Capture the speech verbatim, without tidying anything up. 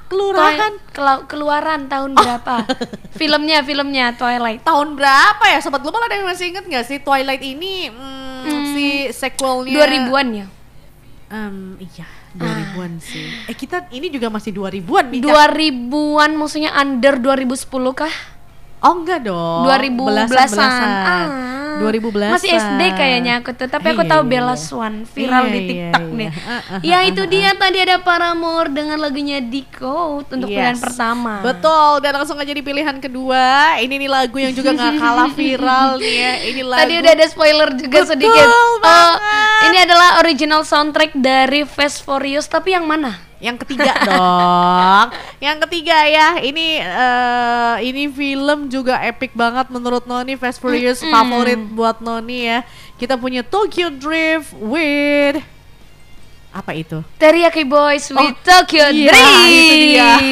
Kelurahan Twi- keluaran tahun berapa? Filmnya, filmnya Twilight. Tahun berapa ya Sobat Global, ada yang masih inget gak sih Twilight ini hmm, hmm. si sequelnya dua ribuan ya? Um, iya dua ribuan ah. sih. Eh kita ini juga masih dua ribuan nih. dua ribuan maksudnya under dua ribu sepuluh kah? Oh enggak dong. dua ribu belasan. Ah. dua ribu belasan. Masih S D kayaknya aku tuh, tapi aku iya, tahu iya, Bella iya. Swan viral iya, di TikTok iya, nih. iya. Uh, uh, ya uh, itu uh, dia uh. tadi ada Paramore dengan lagunya Decode untuk yes. pilihan pertama. Betul, dan langsung aja di pilihan kedua. Ini nih lagu yang juga nggak kalah viral nih ya. Ini lagu. Tadi udah ada spoiler juga Betul sedikit. Banget. Uh, ini adalah original soundtrack dari Fast Furious, tapi yang mana? Yang ketiga dong. Yang ketiga ya. Ini uh, ini film juga epic banget menurut Noni. Fast Furious mm-hmm. favorit buat Noni ya. Kita punya Tokyo Drift with apa itu? Teriyaki Boys with oh, Tokyo iya, Drift. Itu dia.